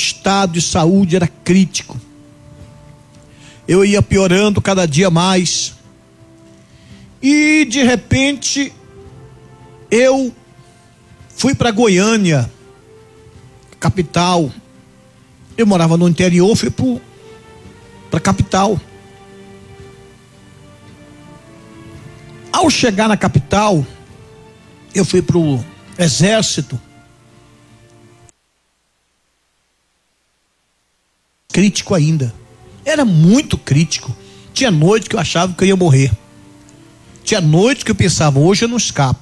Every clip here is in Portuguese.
estado de saúde era crítico. Eu ia piorando cada dia mais. E de repente eu fui para Goiânia, capital. Eu morava no interior, fui para a capital. Ao chegar na capital, eu fui para o exército. Crítico ainda. Era muito crítico. Tinha noite que eu achava que eu ia morrer. Tinha noite que eu pensava, hoje eu não escapo.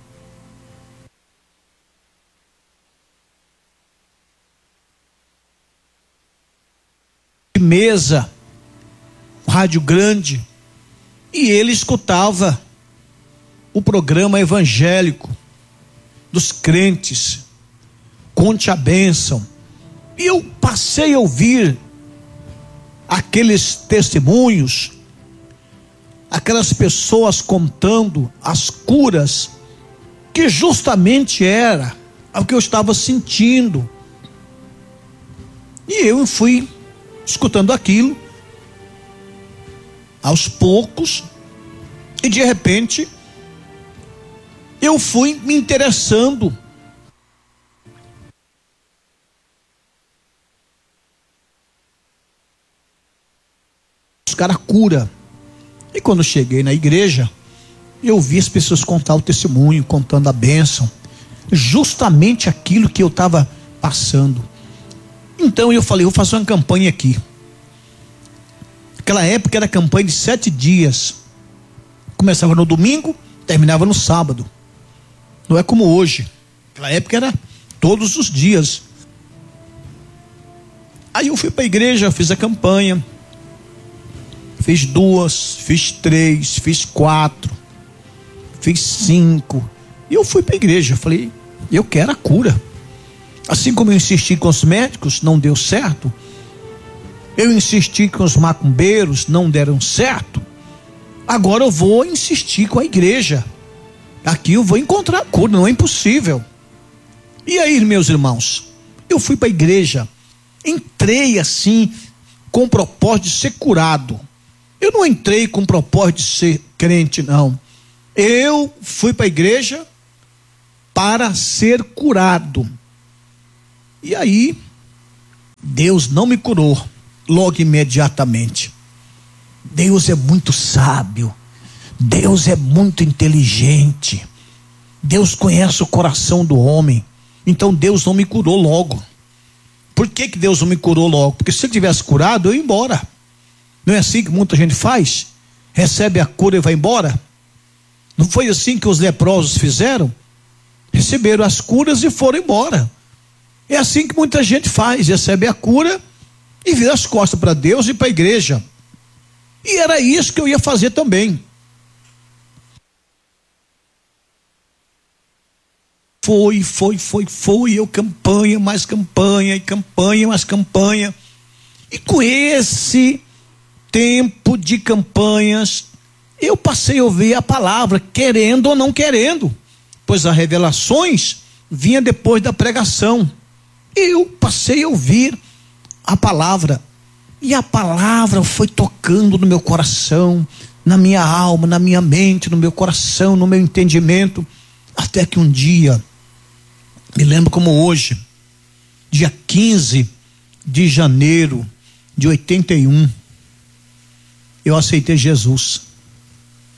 Mesa, um rádio grande, e ele escutava o programa evangélico dos crentes, conte a bênção, e eu passei a ouvir aqueles testemunhos, aquelas pessoas contando as curas, que justamente era o que eu estava sentindo, e eu fui escutando aquilo, aos poucos, e de repente, eu fui me interessando. Buscar a cura. E quando cheguei na igreja, eu vi as pessoas contar o testemunho, contando a bênção, justamente aquilo que eu estava passando. Então eu falei, vou fazer uma campanha aqui. Naquela época era campanha de 7 dias. Começava no domingo, terminava no sábado. Não é como hoje. Naquela época era todos os dias. Aí eu fui para a igreja, fiz a campanha. Fiz 2, fiz 3, fiz 4, fiz 5. E eu fui para a igreja, falei, eu quero a cura. Assim como eu insisti com os médicos, não deu certo. Eu insisti com os macumbeiros, não deram certo. Agora eu vou insistir com a igreja. Aqui eu vou encontrar a cura, não é impossível. E aí, meus irmãos, eu fui para a igreja, entrei assim, com o propósito de ser curado. Eu não entrei com o propósito de ser crente, não. Eu fui para a igreja para ser curado. E aí, Deus não me curou logo imediatamente. Deus é muito sábio. Deus é muito inteligente. Deus conhece o coração do homem. Então Deus não me curou logo. Por que Deus não me curou logo? Porque se ele tivesse curado, eu ia embora. Não é assim que muita gente faz? Recebe a cura e vai embora? Não foi assim que os leprosos fizeram? Receberam as curas e foram embora. É assim que muita gente faz, recebe a cura e vira as costas para Deus e para a igreja. E era isso que eu ia fazer também. Foi, eu campanha, mais campanha, e campanha, mais campanha. E com esse tempo de campanhas, eu passei a ouvir a palavra, querendo ou não querendo, pois as revelações vinham depois da pregação. Eu passei a ouvir a palavra, e a palavra foi tocando no meu coração, na minha alma, na minha mente, no meu coração, no meu entendimento, até que um dia, me lembro como hoje, dia 15 de janeiro de 81, eu aceitei Jesus.